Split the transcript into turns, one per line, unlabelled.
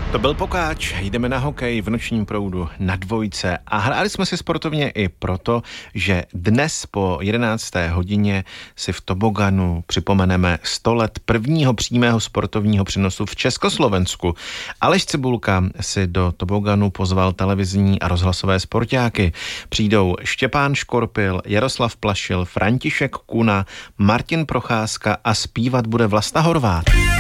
To byl Pokáč, jdeme na hokej v Nočním proudu na Dvojce a hráli jsme si sportovně i proto, že dnes po 11. hodině si v toboganu připomeneme 100 let prvního přímého sportovního přenosu v Československu. Aleš Cibulka si do toboganu pozval televizní a rozhlasové sportáky. Přijdou Štěpán Škorpil, Jaroslav Plašil, František Kuna, Martin Procházka a zpívat bude Vlasta Horváth.